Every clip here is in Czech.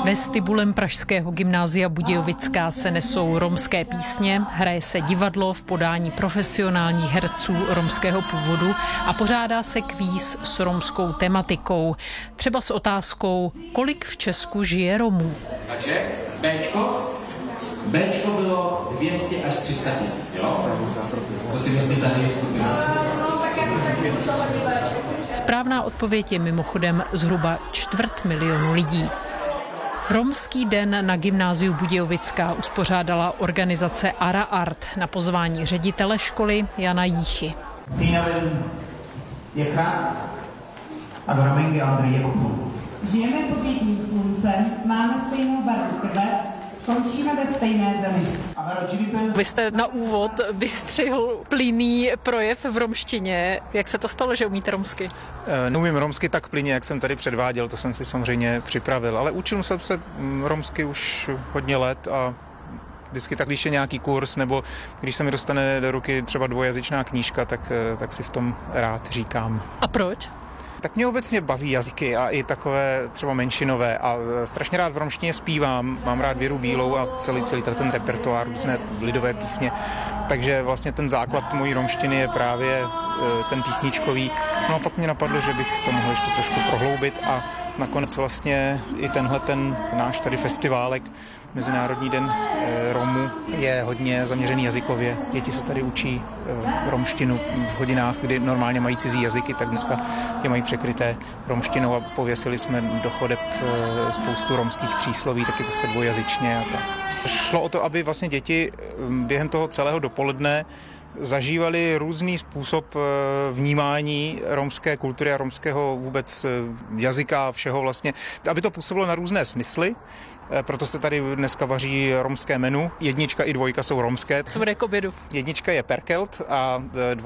Vestibulem pražského gymnázia Budějovická se nesou romské písně, hraje se divadlo v podání profesionálních herců romského původu a pořádá se kvíz s romskou tematikou. Třeba s otázkou, kolik v Česku žije Romů. Takže Bčko bylo 200 až 300 tisíc, jo? Co si myslíte tady? Správná odpověď je mimochodem zhruba 250 000 lidí. Romský den na gymnáziu Budějovická uspořádala organizace Ara Art na pozvání ředitele školy Jana Jíchy. Žijeme pod jedním sluncem, máme stejnou barvu krve, skončíme ve stejné zemi. Vy jste na úvod vystřihl plynný projev v romštině. Jak se to stalo, že umíte romsky? Neumím romsky tak plynně, jak jsem tady předváděl, to jsem si samozřejmě připravil, ale učil jsem se romsky už hodně let a vždycky tak, když je nějaký kurz, nebo když se mi dostane do ruky třeba dvojazyčná knížka, tak si v tom rád říkám. A proč? Tak mě obecně baví jazyky a i takové třeba menšinové a strašně rád v romštině zpívám, mám rád Věru Bílou a celý ten repertoár, různé lidové písně, takže vlastně ten základ mojí romštiny je právě ten písničkový. No a pak mě napadlo, že bych to mohl ještě trošku prohloubit a nakonec vlastně i ten náš tady festiválek Mezinárodní den Romů je hodně zaměřený jazykově. Děti se tady učí romštinu v hodinách, kdy normálně mají cizí jazyky, tak dneska je mají překryté romštinou a pověsili jsme do chodeb spoustu romských přísloví, taky zase dvojazyčně a tak. Šlo o to, aby vlastně děti během toho celého dopoledne zažívali různý způsob vnímání romské kultury a romského vůbec jazyka a všeho vlastně, aby to působilo na různé smysly. Proto se tady dneska vaří romské menu. 1 i 2 jsou romské. Co bude k obědu? 1 je perkelt a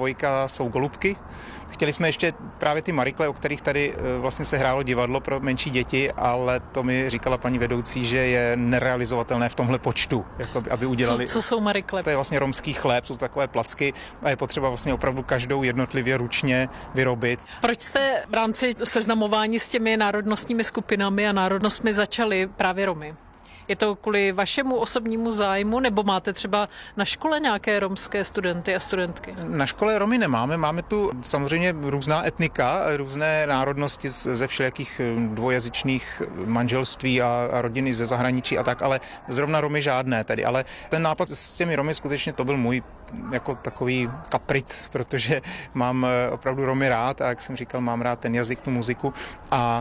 2 jsou golubky. Chtěli jsme ještě právě ty marikle, o kterých tady vlastně se hrálo divadlo pro menší děti, ale to mi říkala paní vedoucí, že je nerealizovatelné v tomhle počtu, jako aby udělali. Co jsou marikle? To je vlastně romský chléb, jsou takové placky a je potřeba vlastně opravdu každou jednotlivě ručně vyrobit. Proč jste v rámci seznamování s těmi národnostními skupinami a národnostmi začali právě Romy? Je to kvůli vašemu osobnímu zájmu, nebo máte třeba na škole nějaké romské studenty a studentky? Na škole Romy nemáme, máme tu samozřejmě různá etnika, různé národnosti ze všelijakých dvojazyčných manželství a rodiny ze zahraničí a tak, ale zrovna Romy žádné tady. Ale ten nápad s těmi Romy skutečně to byl můj jako takový kapric, protože mám opravdu Romy rád a jak jsem říkal, mám rád ten jazyk, tu muziku a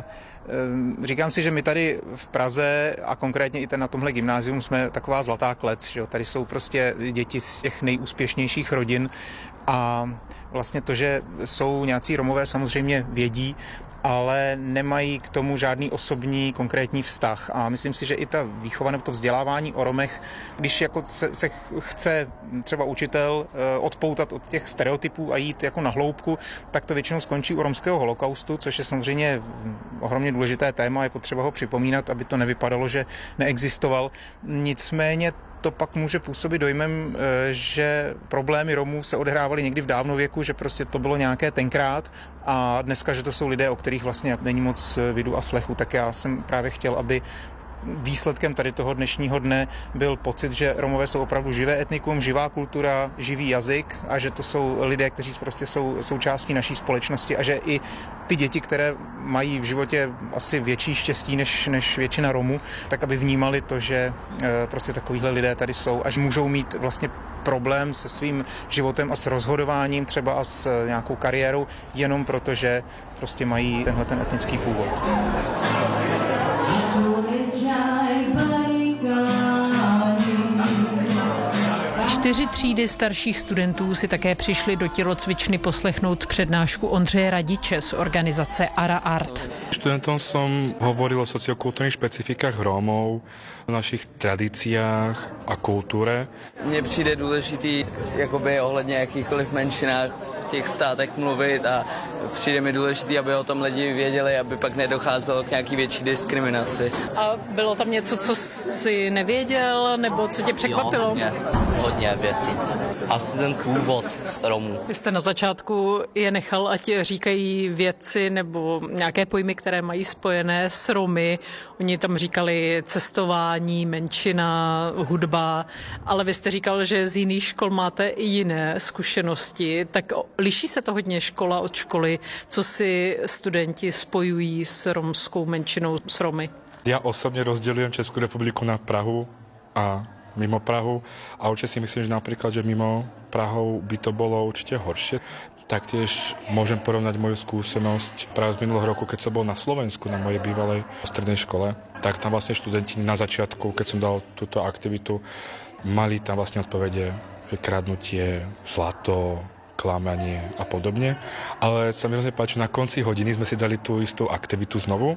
říkám si, že my tady v Praze a konkrétně i na tomhle gymnázium jsme taková zlatá klec, že jo? Tady jsou prostě děti z těch nejúspěšnějších rodin a vlastně to, že jsou nějací Romové, samozřejmě vědí, ale nemají k tomu žádný osobní konkrétní vztah. A myslím si, že i ta výchova nebo to vzdělávání o Romech, když jako se chce třeba učitel odpoutat od těch stereotypů a jít jako na hloubku, tak to většinou skončí u romského holokaustu, což je samozřejmě ohromně důležité téma, je potřeba ho připomínat, aby to nevypadalo, že neexistoval. Nicméně to pak může působit dojmem, že problémy Romů se odehrávaly někdy v dávnověku, že prostě to bylo nějaké tenkrát a dneska, že to jsou lidé, o kterých vlastně není moc vidu a slechu, tak já jsem právě chtěl, aby výsledkem tady toho dnešního dne byl pocit, že Romové jsou opravdu živé etnikum, živá kultura, živý jazyk a že to jsou lidé, kteří prostě jsou součástí naší společnosti a že i ty děti, které mají v životě asi větší štěstí než většina Romů, tak aby vnímali to, že prostě takovýhle lidé tady jsou a že můžou mít vlastně problém se svým životem a s rozhodováním třeba a s nějakou kariérou jenom proto, že prostě mají tenhle ten etnický původ. 4 třídy starších studentů si také přišli do tělocvičny poslechnout přednášku Ondřeje Radiče z organizace Ara Art. Študentom som hovoril o sociokulturních špecifikách Rómov, našich tradíciách a kultuře. Mně přijde důležitý jakoby ohledně jakýchkoliv menšinách v těch státech mluvit a Přijde mi důležité, aby o tom lidi věděli, aby pak nedocházelo k nějaký větší diskriminaci. A bylo tam něco, co jsi nevěděl, nebo co tě překvapilo? Jo, hodně věcí. Asi ten původ Romů. Vy jste na začátku je nechal, ať říkají věci nebo nějaké pojmy, které mají spojené s Romy. Oni tam říkali cestování, menšina, hudba, ale vy jste říkal, že z jiných škol máte i jiné zkušenosti. Tak liší se to hodně škola od školy, co si studenti spojují s romskou menšinou, s Romy? Ja osobne rozdeľujem Českú republiku na Prahu a mimo Prahu a určite si myslím, že napríklad, že mimo Prahou by to bolo určite horšie. Taktiež môžem porovnať moju skúsenosť práve z minulého roku, keď som bol na Slovensku, na mojej bývalej strednej škole, tak tam vlastne študenti na začiatku, keď som dal túto aktivitu, mali tam vlastne odpovede, že kradnutie, zlato, klamanie a podobne. Ale sa mi hrozne páči, na konci hodiny sme si dali tú istú aktivitu znovu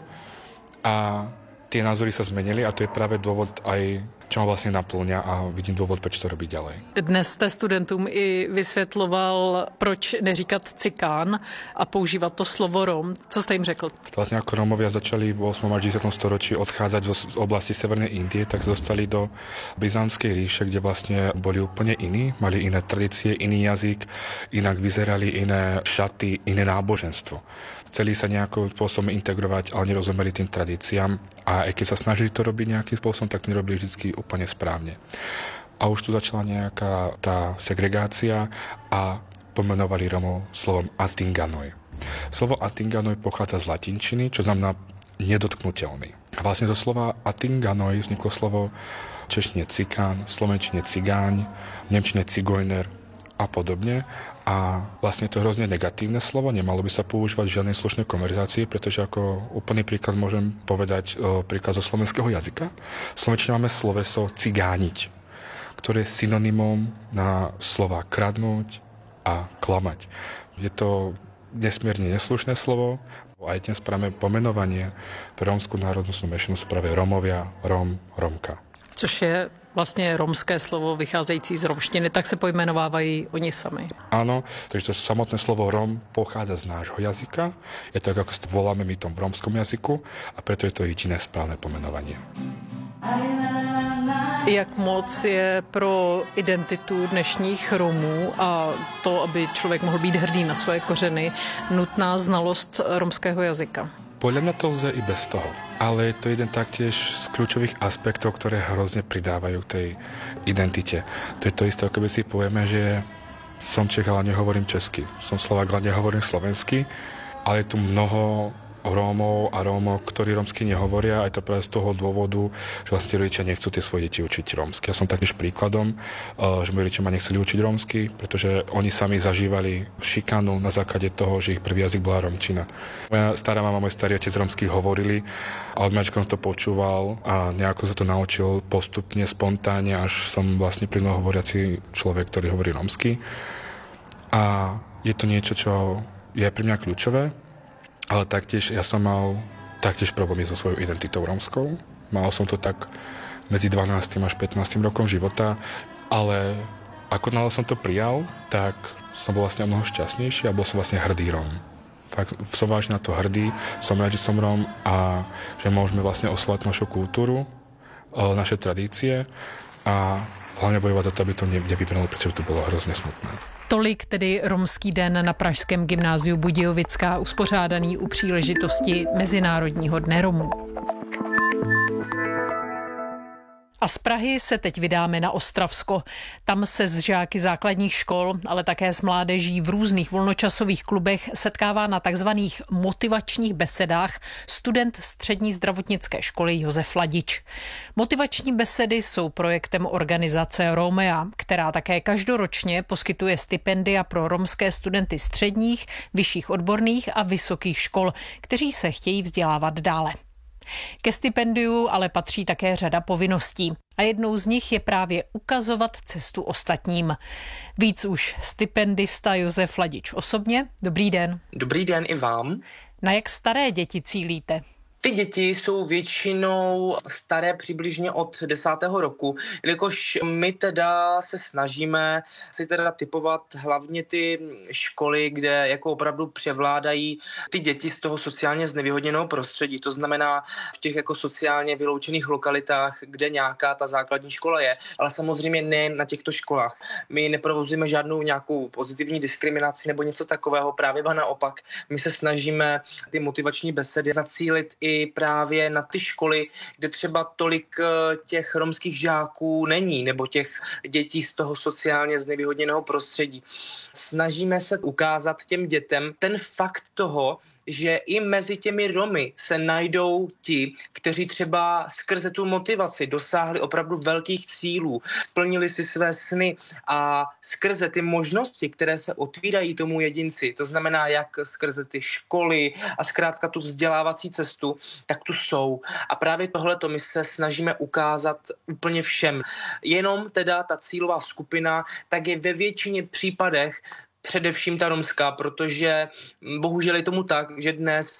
a tie názory sa zmenili a to je práve dôvod aj, čo ma vlastne naplňa a vidím dôvod, proč to robiť ďalej. Dnes jste studentům i vysvětloval, proč neříkat cikán a používat to slovo Rom. Co jste jim řekl? Vlastne ako Rómovia začali v 8. až 10. storočí odchádzať z oblasti Severnej Indie, tak sa dostali do Byzantskej ríše, kde vlastne boli úplne iní, mali iné tradície, iný jazyk, inak vyzerali, iné šaty, iné náboženstvo. Chceli sa nejakým spôsobom integrovať, ale nerozumeli tým tradíciám a aj keď sa snažili to robiť nejakým spôsobom, tak to nerobili vždy úplne správne. A už tu začala nejaká tá segregácia a pomenovali Romov slovom Atinganoj. Slovo Atinganoj pochádza z latinčiny, čo znamená nedotknutelný. A vlastne zo slova Atinganoj vzniklo slovo v češtine cikán, v slovenčine cigáň, v nemčine cigojner a podobne. A vlastne to je hrozne negatívne slovo, nemalo by sa používať v žiadnej slušnej konverzácii, pretože ako úplný príklad môžem povedať príklad zo slovenského jazyka. V slovenčine máme sloveso cigániť, ktoré je synonymom na slova kradnúť a klamať. Je to nesmierne neslušné slovo. Aj dnes práve pomenovanie pre rómskú národnostnú menšinu sú práve Rómovia, Róm, Rómka. Což je vlastně romské slovo vycházející z romštiny, tak se pojmenovávají oni sami. Áno, takže to samotné slovo Róm pochádza z nášho jazyka. Je to ako to voláme my tom rómskom jazyku a preto je to jediné správne pomenovanie. Jak moc je pro identitu dnešních Romů a to, aby člověk mohl být hrdý na svoje kořeny, nutná znalost romského jazyka? Podľa mňa to lze i bez toho. Ale je to jeden taktiež z kľúčových aspektov, ktoré hrozne pridávajú tej identite. To je to isté, ako by si povieme, že som Čech, ale nehovorím česky. Som Slovák, ale nehovorím slovensky. Ale je tu mnoho Rómov a Rómov, ktorí rómsky nehovoria, aj to práve z toho dôvodu, že vlastne rodičia nechcú tie svoje deti učiť rómsky. Ja som taktiež príkladom, že moji rodičia ma nechceli učiť rómsky, pretože oni sami zažívali šikanu na základe toho, že ich prvý jazyk bola rómčina. Moja stará mama, môj starý otec rómsky hovorili a od malička som to počúval a nejako sa to naučil postupne, spontánne, až som vlastne plynulo hovoriaci človek, ktorý hovorí rómsky. A je to niečo, čo je pre mňa kľúčové. Ale taktiež ja som mal taktiež problémy so svojou identitou rómskou. Mal som to tak medzi 12. až 15. rokom života, ale ako náhle som to prijal, tak som bol vlastne mnoho šťastnejší a bol som vlastne hrdý Róm. Fakt som vážne na to hrdý, som rád, že som Róm a že môžeme vlastne oslovať našu kultúru, naše tradície a hlavne bojovať za to, aby to nevybralo, pretože to bolo hrozne smutné. Tolik tedy Romský den na pražském gymnáziu Budějovická, uspořádaný u příležitosti Mezinárodního dne Romů. A z Prahy se teď vydáme na Ostravsko. Tam se s žáky základních škol, ale také s mládeží v různých volnočasových klubech setkává na takzvaných motivačních besedách student střední zdravotnické školy Josef Ladič. Motivační besedy jsou projektem organizace Romea, která také každoročně poskytuje stipendia pro romské studenty středních, vyšších odborných a vysokých škol, kteří se chtějí vzdělávat dále. Ke stipendiu ale patří také řada povinností a jednou z nich je právě ukazovat cestu ostatním. Víc už stipendista Josef Ladič osobně. Dobrý den. Dobrý den i vám. Na jak staré děti cílíte? Ty děti jsou většinou staré přibližně od 10. roku, jelikož my teda se snažíme si teda typovat hlavně ty školy, kde jako opravdu převládají ty děti z toho sociálně znevýhodněného prostředí. To znamená v těch jako sociálně vyloučených lokalitách, kde nějaká ta základní škola je, ale samozřejmě ne na těchto školách. My neprovozujeme žádnou nějakou pozitivní diskriminaci nebo něco takového, právě naopak. My se snažíme ty motivační besedy zacílit i právě na ty školy, kde třeba tolik těch romských žáků není, nebo těch dětí z toho sociálně znevýhodněného prostředí. Snažíme se ukázat těm dětem ten fakt toho, že i mezi těmi Romy se najdou ti, kteří třeba skrze tu motivaci dosáhli opravdu velkých cílů, splnili si své sny a skrze ty možnosti, které se otvírají tomu jedinci, to znamená jak skrze ty školy a zkrátka tu vzdělávací cestu, tak tu jsou. A právě tohleto my se snažíme ukázat úplně všem. Jenom teda ta cílová skupina, tak je ve většině případech především ta romská, protože bohužel je tomu tak, že dnes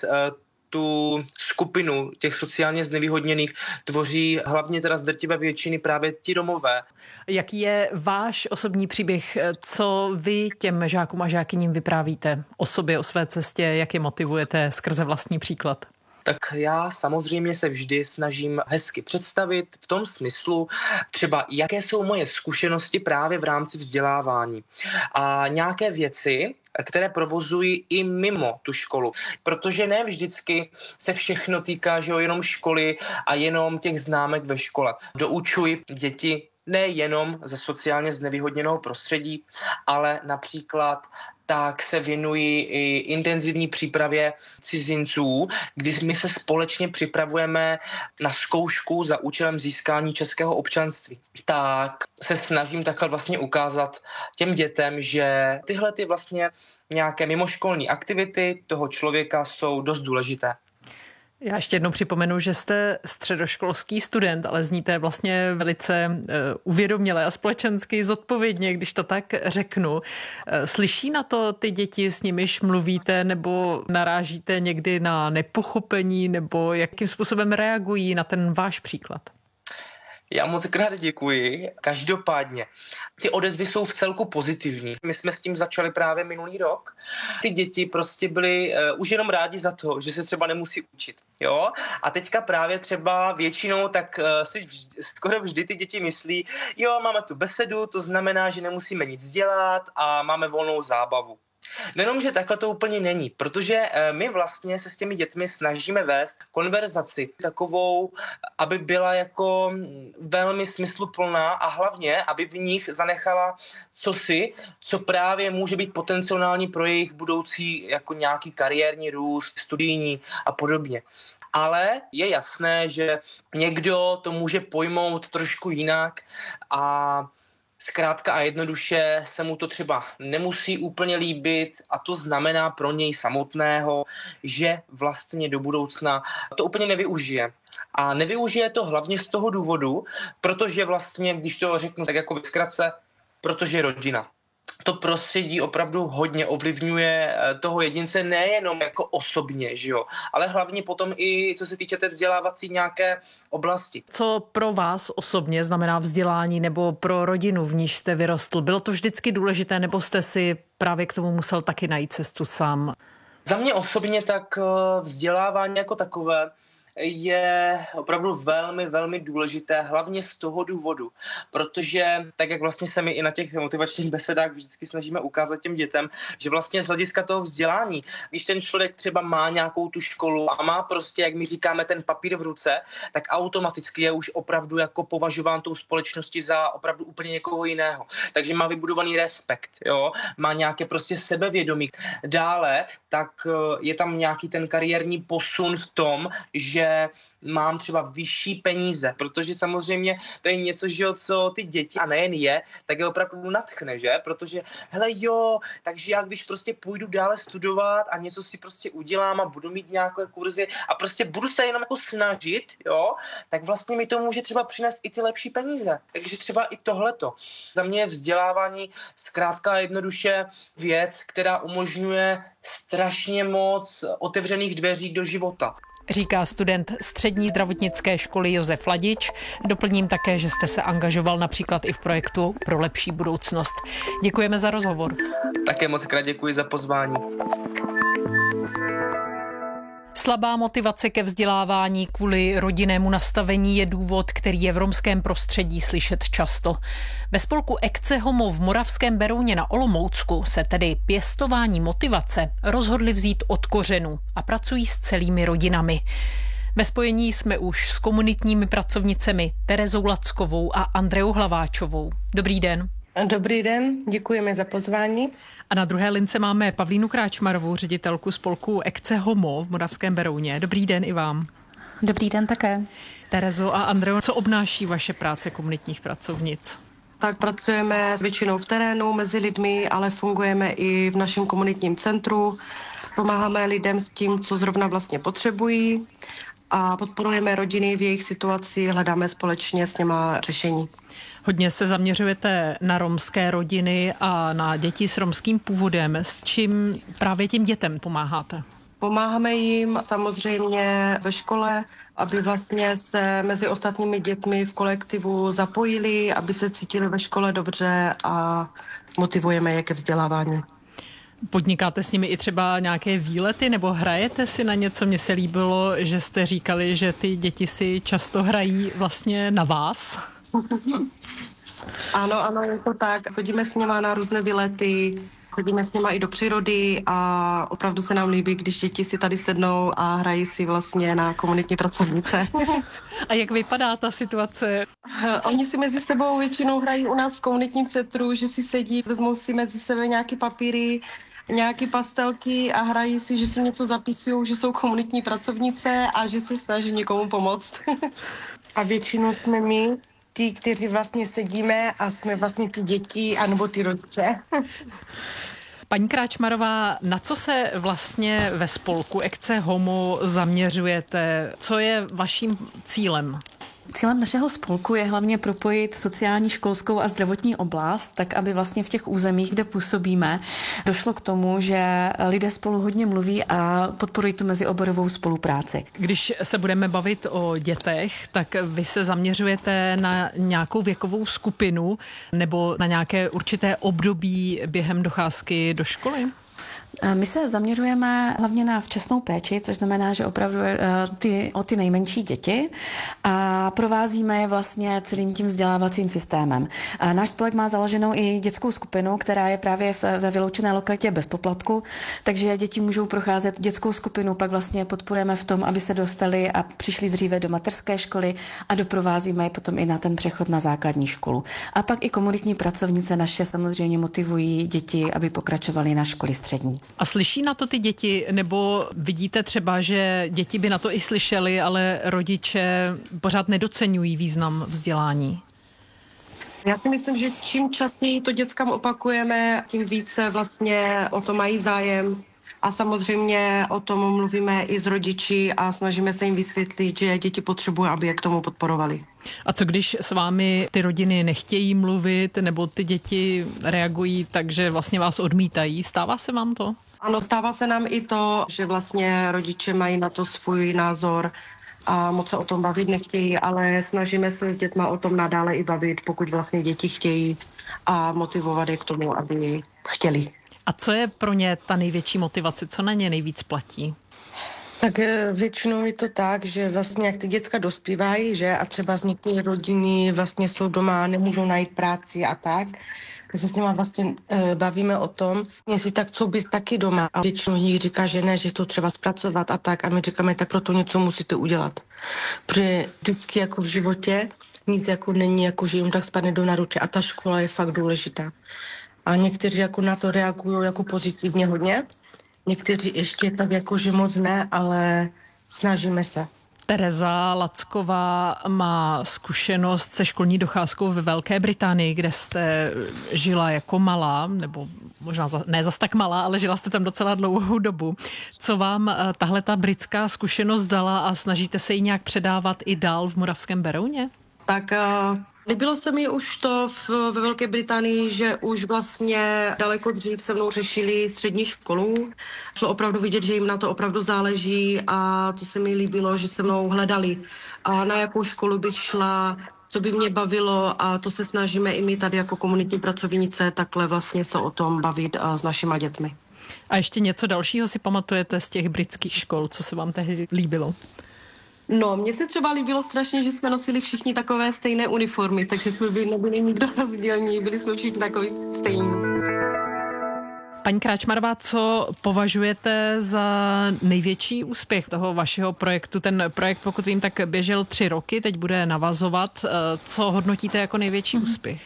tu skupinu těch sociálně znevýhodněných tvoří hlavně teda z drtivé většiny právě ti Romové. Jaký je váš osobní příběh? Co vy těm žákům a žákyním vyprávíte o sobě, o své cestě? Jak je motivujete skrze vlastní příklad? Tak já samozřejmě se vždy snažím hezky představit v tom smyslu třeba, jaké jsou moje zkušenosti právě v rámci vzdělávání a nějaké věci, které provozují i mimo tu školu. Protože ne vždycky se všechno týká, že jenom školy a jenom těch známek ve škole. Doučuji děti nejenom ze sociálně znevýhodněného prostředí, ale například tak se věnují i intenzivní přípravě cizinců, kdy my se společně připravujeme na zkoušku za účelem získání českého občanství. Tak se snažím takhle vlastně ukázat těm dětem, že tyhle ty vlastně nějaké mimoškolní aktivity toho člověka jsou dost důležité. Já ještě jednou připomenu, že jste středoškolský student, ale zníte vlastně velice uvědoměle a společensky zodpovědně, když to tak řeknu. Slyší na to ty děti, s nimiž mluvíte, nebo narážíte někdy na nepochopení, nebo jakým způsobem reagují na ten váš příklad? Já moc krát děkuji. Každopádně ty odezvy jsou v celku pozitivní. My jsme s tím začali právě minulý rok. Ty děti prostě byly už jenom rádi za to, že se třeba nemusí učit. Jo? A teďka právě třeba většinou tak si skoro vždy ty děti myslí, jo, máme tu besedu, to znamená, že nemusíme nic dělat a máme volnou zábavu. Nejenom, že takhle to úplně není, protože my vlastně se s těmi dětmi snažíme vést konverzaci takovou, aby byla jako velmi smysluplná a hlavně, aby v nich zanechala cosi, co právě může být potenciální pro jejich budoucí jako nějaký kariérní růst, studijní a podobně. Ale je jasné, že někdo to může pojmout trošku jinak a zkrátka a jednoduše se mu to třeba nemusí úplně líbit a to znamená pro něj samotného, že vlastně do budoucna to úplně nevyužije. A nevyužije to hlavně z toho důvodu, protože vlastně, když to řeknu tak jako ve zkratce, protože rodina. To prostředí opravdu hodně ovlivňuje toho jedince nejenom jako osobně, že jo, ale hlavně potom i co se týče té vzdělávací nějaké oblasti. Co pro vás osobně znamená vzdělání nebo pro rodinu, v níž jste vyrostl? Bylo to vždycky důležité nebo jste si právě k tomu musel taky najít cestu sám? Za mě osobně tak vzdělávání jako takové je opravdu velmi, velmi důležité, hlavně z toho důvodu, protože tak, jak vlastně se my i na těch motivačních besedách vždycky snažíme ukázat těm dětem, že vlastně z hlediska toho vzdělání, když ten člověk třeba má nějakou tu školu a má prostě, jak my říkáme, ten papír v ruce, tak automaticky je už opravdu jako považován tou společností za opravdu úplně někoho jiného. Takže má vybudovaný respekt, jo? Má nějaké prostě sebevědomí. Dále, tak je tam nějaký ten kariérní posun v tom, že mám třeba vyšší peníze, protože samozřejmě to je něco, že jo, co ty děti, a nejen je, tak je opravdu nadchne, že? Protože, hele jo, takže já když prostě půjdu dále studovat a něco si prostě udělám a budu mít nějaké kurzy a prostě budu se jenom jako snažit, jo, tak vlastně mi to může třeba přinést i ty lepší peníze. Takže třeba i tohleto. Za mě je vzdělávání zkrátka a jednoduše věc, která umožňuje strašně moc otevřených dveří do života. Říká student střední zdravotnické školy Josef Ladič. Doplním také, že jste se angažoval například i v projektu Pro lepší budoucnost. Děkujeme za rozhovor. Také moc krát děkuji za pozvání. Slabá motivace ke vzdělávání kvůli rodinnému nastavení je důvod, který je v romském prostředí slyšet často. Ve spolku Ecce Homo v Moravském Berouně na Olomoucku se tedy pěstování motivace rozhodli vzít od kořenů a pracují s celými rodinami. Ve spojení jsme už s komunitními pracovnicemi Terezou Lackovou a Andreou Hlaváčovou. Dobrý den. Dobrý den, děkujeme za pozvání. A na druhé lince máme Pavlínu Kráčmarovou, ředitelku spolku Ecce Homo v Moravském Berouně. Dobrý den i vám. Dobrý den také. Terezo a Andreo, co obnáší vaše práce komunitních pracovnic? Tak pracujeme většinou v terénu mezi lidmi, ale fungujeme i v našem komunitním centru. Pomáháme lidem s tím, co zrovna vlastně potřebují a podporujeme rodiny v jejich situaci, hledáme společně s něma řešení. Hodně se zaměřujete na romské rodiny a na děti s romským původem. S čím právě těm dětem pomáháte? Pomáháme jim samozřejmě ve škole, aby vlastně se mezi ostatními dětmi v kolektivu zapojili, aby se cítili ve škole dobře a motivujeme je ke vzdělávání. Podnikáte s nimi i třeba nějaké výlety nebo hrajete si na něco? Mně se líbilo, že jste říkali, že ty děti si často hrají vlastně na vás. Ano, je to tak. Chodíme s nima na různé výlety, chodíme s nima i do přírody a opravdu se nám líbí, když děti si tady sednou a hrají si vlastně na komunitní pracovnice. A jak vypadá ta situace? Oni si mezi sebou většinou hrají u nás v komunitním centru, že si sedí, vezmou si mezi sebe nějaké papíry, nějaké pastelky a hrají si, že si něco zapisují, že jsou komunitní pracovnice a že se snaží někomu pomoct. A většinou jsme my, ty, kteří vlastně sedíme a jsme vlastně ty děti anebo ty rodiče. Paní Kráčmarová, na co se vlastně ve spolku Ecce Homo zaměřujete? Co je vaším cílem? Cílem našeho spolku je hlavně propojit sociální, školskou a zdravotní oblast, tak aby vlastně v těch územích, kde působíme, došlo k tomu, že lidé spolu hodně mluví a podporují tu mezioborovou spolupráci. Když se budeme bavit o dětech, tak vy se zaměřujete na nějakou věkovou skupinu nebo na nějaké určité období během docházky do školy? My se zaměřujeme hlavně na včasnou péči, což znamená, že opravdu o ty nejmenší děti a provázíme je vlastně celým tím vzdělávacím systémem. Náš spolek má založenou i dětskou skupinu, která je právě ve vyloučené lokalitě bez poplatku, takže děti můžou procházet dětskou skupinu, pak vlastně podporujeme v tom, aby se dostali a přišli dříve do mateřské školy a doprovázíme je potom i na ten přechod na základní školu. A pak i komunitní pracovnice naše samozřejmě motivují děti, aby pokračovali na školy střední. A slyší na to ty děti, nebo vidíte třeba, že děti by na to i slyšely, ale rodiče pořád nedoceňují význam vzdělání? Já si myslím, že čím častěji to dětskám opakujeme, tím více vlastně o to mají zájem. A samozřejmě o tom mluvíme i s rodiči a snažíme se jim vysvětlit, že děti potřebují, aby je k tomu podporovali. A co když s vámi ty rodiny nechtějí mluvit, nebo ty děti reagují tak, že vlastně vás odmítají? Stává se vám to? Ano, stává se nám i to, že vlastně rodiče mají na to svůj názor a moc se o tom bavit nechtějí, ale snažíme se s dětma o tom nadále i bavit, pokud vlastně děti chtějí a motivovat je k tomu, aby chtěli. A co je pro ně ta největší motivace? Co na ně nejvíc platí? Tak většinou je to tak, že vlastně jak ty děcka dospívají, že a třeba z některé rodiny vlastně jsou doma, nemůžou najít práci a tak se s nimi vlastně bavíme o tom, jestli tak co být taky doma. A většinou nich říká, že ne, že to třeba zpracovat a tak. A my říkáme, tak proto něco musíte udělat. Protože vždycky jako v životě nic jako není, jako že jim tak spadne do naruče a ta škola je fakt důležitá. A někteří jako na to reagují jako pozitivně hodně, někteří ještě tak jako, že moc ne, ale snažíme se. Tereza Lacková má zkušenost se školní docházkou ve Velké Británii, kde jste žila jako malá, nebo možná ne zas tak malá, ale žila jste tam docela dlouhou dobu. Co vám tahle ta britská zkušenost dala a snažíte se ji nějak předávat i dál v Moravském Berouně? Tak Líbilo se mi už to ve Velké Británii, že už vlastně daleko dřív se mnou řešili střední školu. Šlo opravdu vidět, že jim na to opravdu záleží a to se mi líbilo, že se mnou hledali. A na jakou školu bych šla, co by mě bavilo a to se snažíme i my tady jako komunitní pracovnice takhle vlastně se o tom bavit s našima dětmi. A ještě něco dalšího si pamatujete z těch britských škol, co se vám tehdy líbilo? No, mně se třeba líbilo strašně, že jsme nosili všichni takové stejné uniformy, takže jsme nebyli nikdo rozdílní, byli jsme všichni takový stejní. Paní Kráčmarová, co považujete za největší úspěch toho vašeho projektu? Ten projekt, pokud vím, tak běžel 3 roky, teď bude navazovat. Co hodnotíte jako největší úspěch?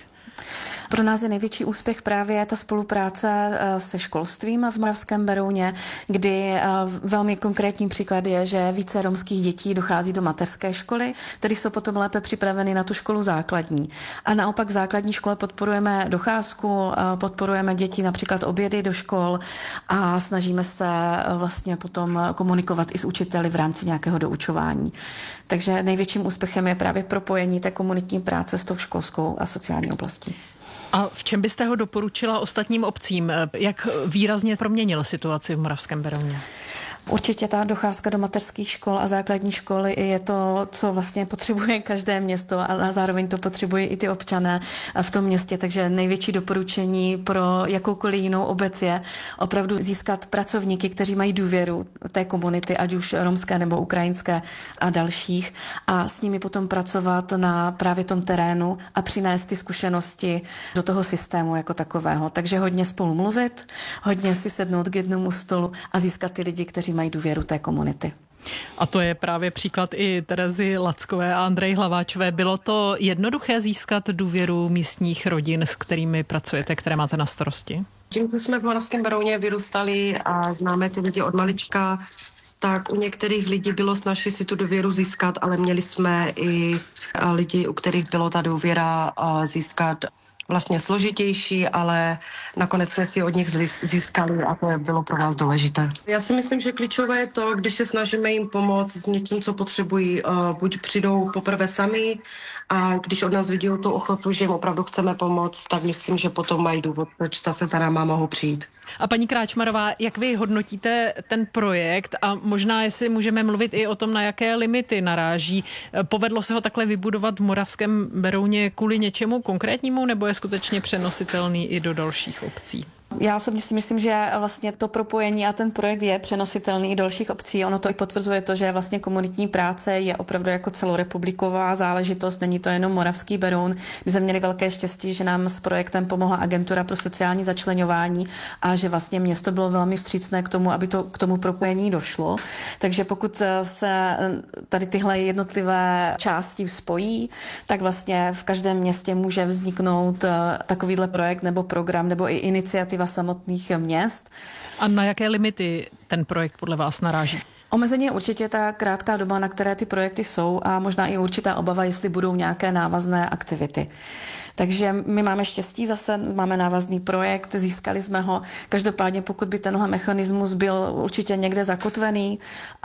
Pro nás je největší úspěch právě ta spolupráce se školstvím v Moravském Berouně, kdy velmi konkrétní příklad je, že více romských dětí dochází do mateřské školy, tedy jsou potom lépe připraveny na tu školu základní. A naopak v základní škole podporujeme docházku, podporujeme děti například obědy do škol a snažíme se vlastně potom komunikovat i s učiteli v rámci nějakého doučování. Takže největším úspěchem je právě propojení té komunitní práce s tou školskou a sociální oblastí. A v čem byste ho doporučila ostatním obcím? Jak výrazně proměnil situaci v Moravském Berouně? Určitě ta docházka do mateřských škol a základní školy je to, co vlastně potřebuje každé město a zároveň to potřebují i ty občané v tom městě. Takže největší doporučení pro jakoukoliv jinou obec je opravdu získat pracovníky, kteří mají důvěru té komunity, ať už romské nebo ukrajinské a dalších, a s nimi potom pracovat na právě tom terénu a přinést ty zkušenosti do toho systému jako takového. Takže hodně spolu mluvit, hodně si sednout k jednomu stolu a získat ty lidi, kteří mají důvěru té komunity. A to je právě příklad i Terezy Lackové a Andreji Hlaváčové. Bylo to jednoduché získat důvěru místních rodin, s kterými pracujete, které máte na starosti? Tím, že jsme v Moravském Berouně vyrůstali a známe ty lidi od malička, tak u některých lidí bylo snažší si tu důvěru získat, ale měli jsme i lidi, u kterých bylo ta důvěra získat vlastně složitější, ale nakonec jsme si od nich získali a to bylo pro nás důležité. Já si myslím, že klíčové je to, když se snažíme jim pomoct s něčím, co potřebují, buď přijdou poprvé sami a když od nás vidí tu ochotu, že jim opravdu chceme pomoct, tak myslím, že potom mají důvod, proč zase za náma mohou přijít. A paní Kráčmarová, jak vy hodnotíte ten projekt a možná jestli můžeme mluvit i o tom, na jaké limity naráží? Povedlo se ho takhle vybudovat v Moravském Berouně kvůli něčemu konkrétnímu, nebo je skutečně přenositelný i do dalších obcí? Já osobně si myslím, že vlastně to propojení a ten projekt je přenositelný i do dalších obcí. Ono to i potvrzuje to, že vlastně komunitní práce je opravdu jako celorepubliková záležitost, není to jenom Moravský Beroun. My jsme měli velké štěstí, že nám s projektem pomohla Agentura pro sociální začleňování a že vlastně město bylo velmi vstřícné k tomu, aby to k tomu propojení došlo. Takže pokud se tady tyhle jednotlivé části spojí, tak vlastně v každém městě může vzniknout takovýhle projekt nebo program nebo i iniciativa samotných měst. A na jaké limity ten projekt podle vás naráží? Omezení je určitě ta krátká doba, na které ty projekty jsou a možná i určitá obava, jestli budou nějaké návazné aktivity. Takže my máme štěstí, zase máme návazný projekt, získali jsme ho. Každopádně pokud by tenhle mechanismus byl určitě někde zakotvený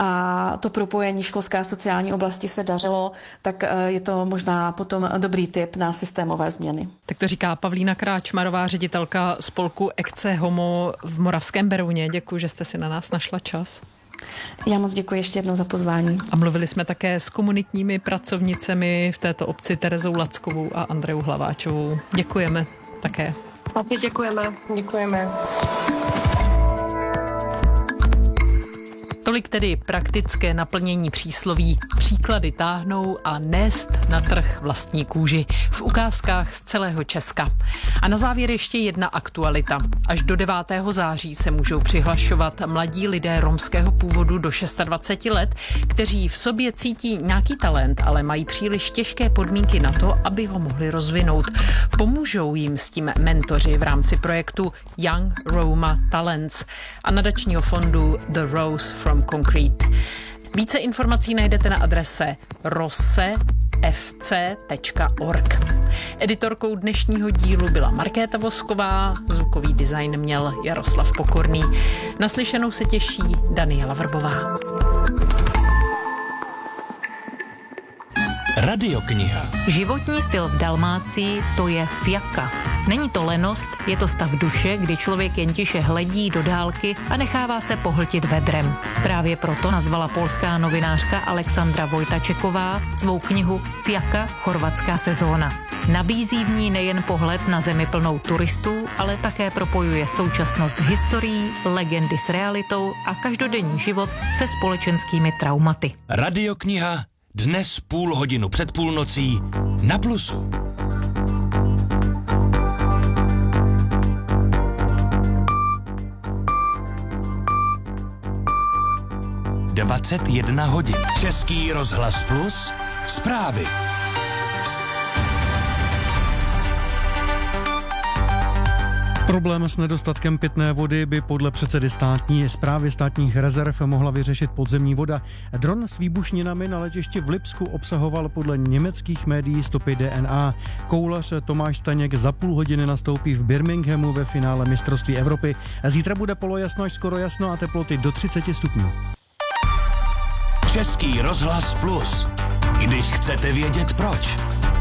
a to propojení školské a sociální oblasti se dařilo, tak je to možná potom dobrý tip na systémové změny. Tak to říká Pavlína Kráčmarová, ředitelka spolku Ecce Homo v Moravském Berouně. Děkuji, že jste si na nás našla čas. Já moc děkuji ještě jednou za pozvání. A mluvili jsme také s komunitními pracovnicemi v této obci Terezou Lackovou a Andreou Hlaváčovou. Děkujeme také. Taky děkujeme. Tolik tedy praktické naplnění přísloví příklady táhnou a nést na trh vlastní kůži v ukázkách z celého Česka. A na závěr ještě jedna aktualita. Až do 9. září se můžou přihlašovat mladí lidé romského původu do 26 let, kteří v sobě cítí nějaký talent, ale mají příliš těžké podmínky na to, aby ho mohli rozvinout. Pomůžou jim s tím mentoři v rámci projektu Young Roma Talents a nadačního fondu The Rose from Concrete. Více informací najdete na adrese rosefc.org. Editorkou dnešního dílu byla Markéta Vosková, zvukový design měl Jaroslav Pokorný. Naslyšenou se těší Daniela Vrbová. Radiokniha. Životní styl v Dalmácii to je fiaka. Není to lenost, je to stav duše, kdy člověk jen tiše hledí do dálky a nechává se pohltit vedrem. Právě proto nazvala polská novinářka Alexandra Vojtačeková svou knihu Fiaka – chorvatská sezóna. Nabízí v ní nejen pohled na zemi plnou turistů, ale také propojuje současnost s historií, legendy s realitou a každodenní život se společenskými traumaty. Radiokniha dnes 0,5 před půlnocí na Plusu. (21 hodin). Český rozhlas Plus, zprávy. Problém s nedostatkem pitné vody by podle předsedy státní správy státních rezerv mohla vyřešit podzemní voda. Dron s výbušninami na letišti v Lipsku obsahoval podle německých médií stopy DNA. Koulař Tomáš Staněk za půl hodiny nastoupí v Birminghamu ve finále mistrovství Evropy. Zítra bude polojasno až skoro jasno a teploty do 30 stupňů. Český rozhlas Plus. Když chcete vědět proč.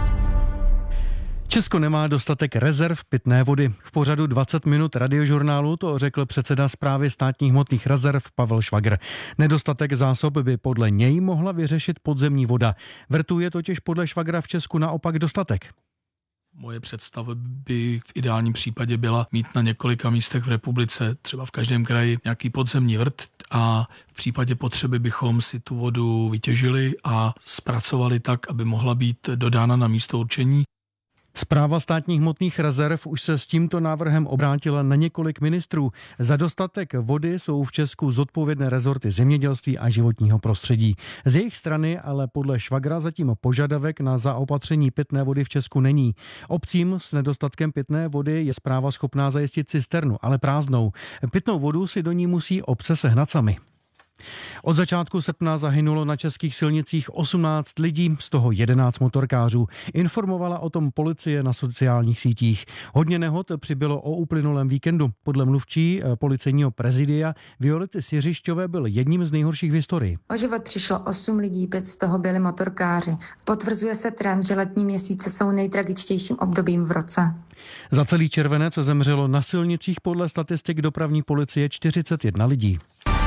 Česko nemá dostatek rezerv pitné vody. V pořadu 20 minut radiožurnálu to řekl předseda správy státních hmotných rezerv Pavel Švagr. Nedostatek zásob by podle něj mohla vyřešit podzemní voda. Vrtů je totiž podle Švagra v Česku naopak dostatek. Moje představa by v ideálním případě byla mít na několika místech v republice, třeba v každém kraji, nějaký podzemní vrt a v případě potřeby bychom si tu vodu vytěžili a zpracovali tak, aby mohla být dodána na místo určení. Správa státních hmotných rezerv už se s tímto návrhem obrátila na několik ministrů. Za dostatek vody jsou v Česku zodpovědné rezorty zemědělství a životního prostředí. Z jejich strany ale podle Švagra zatím požadavek na zaopatření pitné vody v Česku není. Obcím s nedostatkem pitné vody je správa schopná zajistit cisternu, ale prázdnou. Pitnou vodu si do ní musí obce sehnat sami. Od začátku srpna zahynulo na českých silnicích 18 lidí, z toho 11 motorkářů. Informovala o tom policie na sociálních sítích. Hodně nehod přibylo o uplynulém víkendu. Podle mluvčí policejního prezidia Violety Siřišťové byl jedním z nejhorších v historii. O život přišlo 8 lidí, 5 z toho byli motorkáři. Potvrzuje se trend, že letní měsíce jsou nejtragičtějším obdobím v roce. Za celý červenec zemřelo na silnicích podle statistik dopravní policie 41 lidí.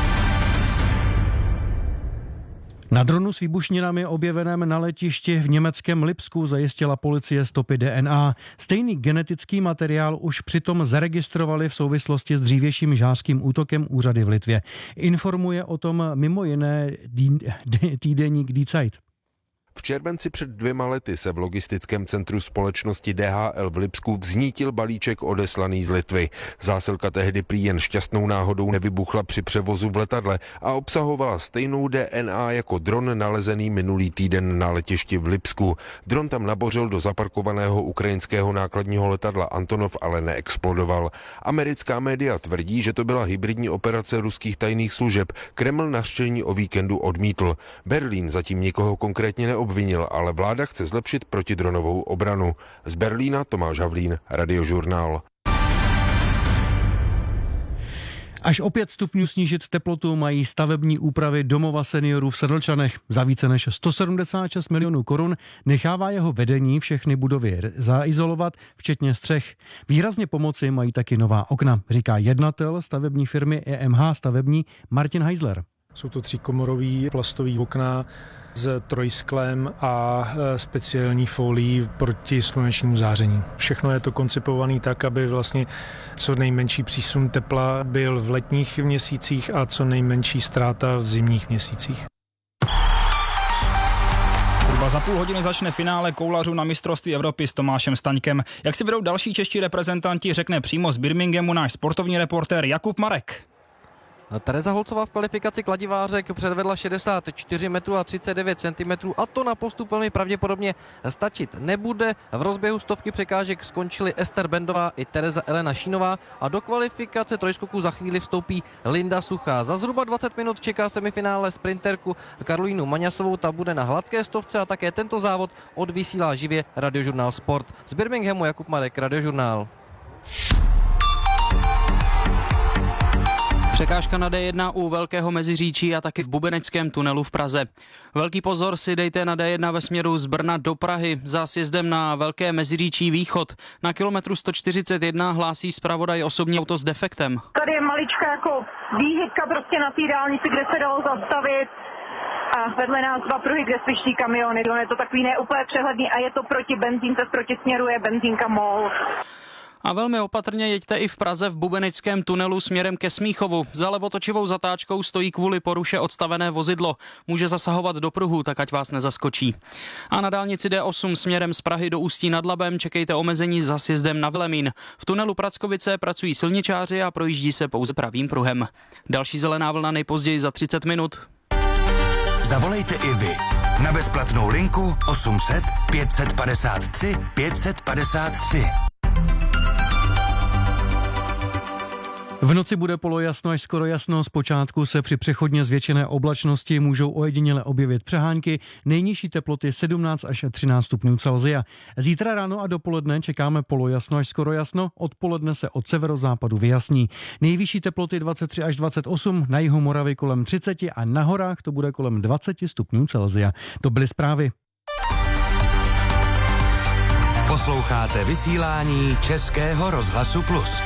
Na dronu s výbušninami objeveném na letišti v německém Lipsku zajistila policie stopy DNA. Stejný genetický materiál už přitom zaregistrovali v souvislosti s dřívějším žhářským útokem úřady v Litvě. Informuje o tom mimo jiné týdeník Die Zeit. V červenci před 2 lety se v logistickém centru společnosti DHL v Lipsku vznítil balíček odeslaný z Litvy. Zásilka tehdy prý jen šťastnou náhodou nevybuchla při převozu v letadle a obsahovala stejnou DNA jako dron nalezený minulý týden na letišti v Lipsku. Dron tam nabořil do zaparkovaného ukrajinského nákladního letadla Antonov, ale neexplodoval. Americká média tvrdí, že to byla hybridní operace ruských tajných služeb. Kreml nařčení o víkendu odmítl. Berlín zatím nikoho konkrétně neobvinil, ale vláda chce zlepšit protidronovou obranu. Z Berlína Tomáš Havlín, Radiožurnál. Až o 5 stupňů snížit teplotu mají stavební úpravy domova seniorů v Sedlčanech. Za více než 176 milionů korun nechává jeho vedení všechny budovy zaizolovat, včetně střech. Výrazně pomoci mají taky nová okna, říká jednatel stavební firmy EMH stavební Martin Heisler. Jsou to 3komorový plastový okna s trojsklem a speciální folií proti slunečnímu záření. Všechno je to koncipované tak, aby vlastně co nejmenší přísun tepla byl v letních měsících a co nejmenší ztráta v zimních měsících. Zhruba za půl hodiny začne finále koulařů na mistrovství Evropy s Tomášem Staňkem. Jak si vedou další čeští reprezentanti, řekne přímo z Birminghamu náš sportovní reportér Jakub Marek. Tereza Holcová v kvalifikaci kladivářek předvedla 64 metrů a 39 cm a to na postup velmi pravděpodobně stačit nebude. V rozběhu stovky překážek skončily Ester Bendová i Tereza Elena Šínová a do kvalifikace trojskoku za chvíli vstoupí Linda Suchá. Za zhruba 20 minut čeká semifinále sprinterku Karolínu Maňasovou, ta bude na hladké stovce a také tento závod odvysílá živě Radiožurnál Sport. Z Birminghamu Jakub Marek, Radiožurnál. Překážka na D1 u Velkého Meziříčí a taky v Bubeneckém tunelu v Praze. Velký pozor si dejte na D1 ve směru z Brna do Prahy za sjezdem na Velké Meziříčí východ. Na kilometru 141 hlásí zpravodaj osobní auto s defektem. Tady je maličká jako výhybka prostě na té dálnici, kde se dalo zastavit. A vedle nás 2 pruhy, kde slyší kamiony. Je to takový neúplně přehledný a je to proti benzínce, proti směru je benzínka MOL. A velmi opatrně jeďte i v Praze v Bubenickém tunelu směrem ke Smíchovu. Za levotočivou zatáčkou stojí kvůli poruše odstavené vozidlo. Může zasahovat do pruhu, tak ať vás nezaskočí. A na dálnici D8 směrem z Prahy do Ústí nad Labem čekejte omezení za sjezdem na Vilemín. V tunelu Prackovice pracují silničáři a projíždí se pouze pravým pruhem. Další zelená vlna nejpozději za 30 minut. Zavolejte i vy na bezplatnou linku 800 553 553. V noci bude polojasno až skoro jasno, zpočátku se při přechodně zvětšené oblačnosti můžou ojediněle objevit přehánky, nejnižší teploty 17 až 13 stupňů Celsia. Zítra ráno a dopoledne čekáme polojasno až skoro jasno, odpoledne se od severozápadu vyjasní. Nejvyšší teploty 23 až 28, na jihu Moravy kolem 30 a na horách to bude kolem 20 stupňů Celsia. To byly zprávy. Posloucháte vysílání Českého rozhlasu Plus.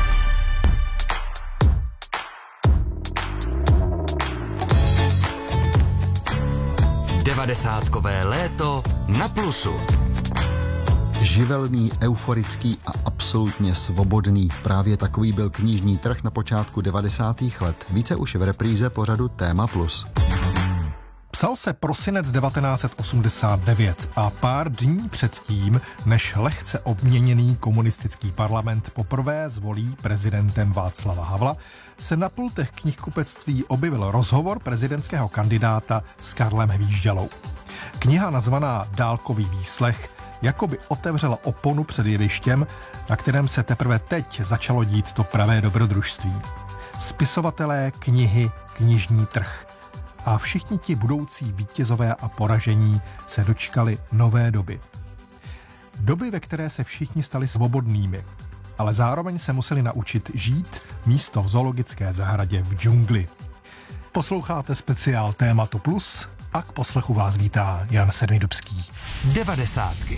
90kové léto na Plusu. Živelný, euforický a absolutně svobodný. Právě takový byl knižní trh na počátku 90. let. Více už v repríze pořadu Téma Plus. Psal se prosinec 1989 a pár dní předtím, než lehce obměněný komunistický parlament poprvé zvolí prezidentem Václava Havla, se na pultech knihkupectví objevil rozhovor prezidentského kandidáta s Karlem Hvížďalou. Kniha nazvaná Dálkový výslech jakoby otevřela oponu před jevištěm, na kterém se teprve teď začalo dít to pravé dobrodružství. Spisovatelé, knihy, knižní trh. A všichni ti budoucí vítězové a poražení se dočkali nové doby. Doby, ve které se všichni stali svobodnými, ale zároveň se museli naučit žít místo v zoologické zahradě v džungli. Posloucháte speciál Tématu Plus a k poslechu vás vítá Jan Sedmidubský. 90ky.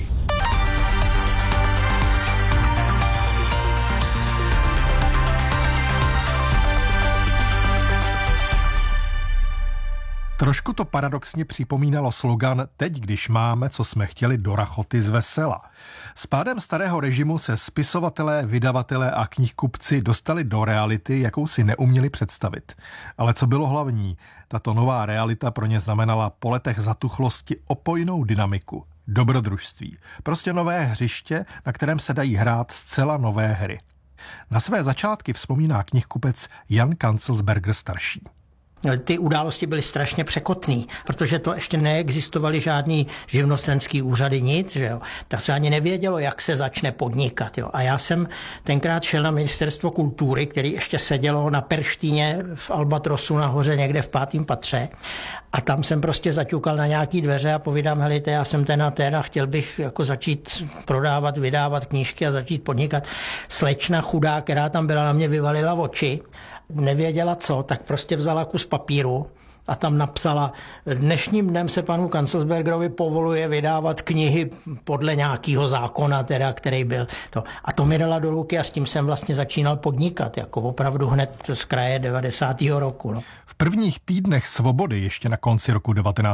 Trošku to paradoxně připomínalo slogan Teď, když máme, co jsme chtěli, do rachoty z vesela. S pádem starého režimu se spisovatelé, vydavatelé a knihkupci dostali do reality, jakou si neuměli představit. Ale co bylo hlavní, tato nová realita pro ně znamenala po letech zatuchlosti opojnou dynamiku, dobrodružství. Prostě nové hřiště, na kterém se dají hrát zcela nové hry. Na své začátky vzpomíná knihkupec Jan Kancelsberger starší. Ty události byly strašně překotný, protože to ještě neexistovaly žádný živnostenský úřady, nic, že jo. Tak se ani nevědělo, jak se začne podnikat, jo. A já jsem tenkrát šel na ministerstvo kultury, který ještě sedělo na Perštíně v Albatrosu nahoře někde v 5. patře. A tam jsem prostě zaťukal na nějaký dveře a povídám, helejte, já jsem ten a chtěl bych jako začít prodávat, vydávat knížky a začít podnikat. Slečna chudá, která tam byla, na mě vyvalila oči. Nevěděla co, tak prostě vzala kus papíru a tam napsala, dnešním dnem se panu Kancelsbergerovi povoluje vydávat knihy podle nějakého zákona, teda, který byl to. A to mi dala do ruky a s tím jsem vlastně začínal podnikat, jako opravdu hned z kraje 90. roku. No. V prvních týdnech svobody, ještě na konci roku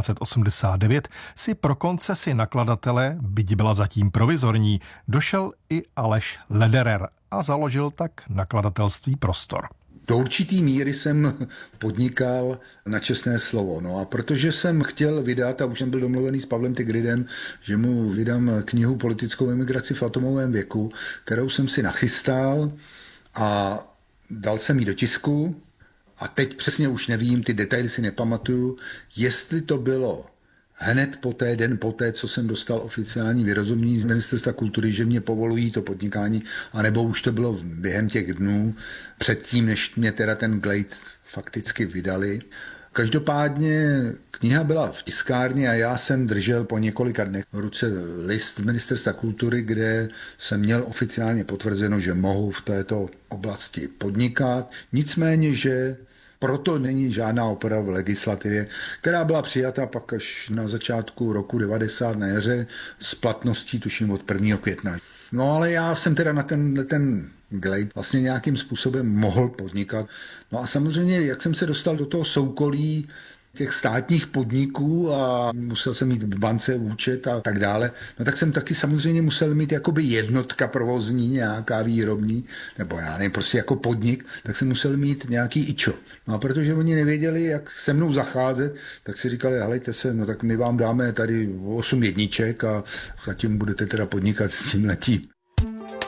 1989, si pro koncesi nakladatele, byť byla zatím provizorní, došel i Aleš Lederer a založil tak nakladatelství Prostor. Do určitý míry jsem podnikal na čestné slovo. No a protože jsem chtěl vydat, a už jsem byl domluvený s Pavlem Tigridem, že mu vydám knihu Politickou emigraci v atomovém věku, kterou jsem si nachystal a dal jsem ji do tisku. A teď přesně už nevím, ty detaily si nepamatuju, jestli to bylo hned poté, den poté, co jsem dostal oficiální vyrozumění z Ministerstva kultury, že mě povolují to podnikání, anebo už to bylo během těch dnů předtím, než mě teda ten Glade fakticky vydali. Každopádně kniha byla v tiskárně a já jsem držel po několika dnech v ruce list Ministerstva kultury, kde jsem měl oficiálně potvrzeno, že mohu v této oblasti podnikat. Nicméně, že proto není žádná opora v legislativě, která byla přijata pak až na začátku roku 90 na jaře s platností tuším od 1. května. No ale já jsem teda na ten glejt vlastně nějakým způsobem mohl podnikat. No a samozřejmě, jak jsem se dostal do toho soukolí těch státních podniků a musel jsem mít v bance účet a tak dále, no tak jsem taky samozřejmě musel mít jakoby jednotka provozní, nějaká výrobní, nebo já nevím, prostě jako podnik, tak jsem musel mít nějaký IČO. No a protože oni nevěděli, jak se mnou zacházet, tak si říkali, helejte se, no tak my vám dáme tady 8 jedniček a zatím budete teda podnikat s tímhletím.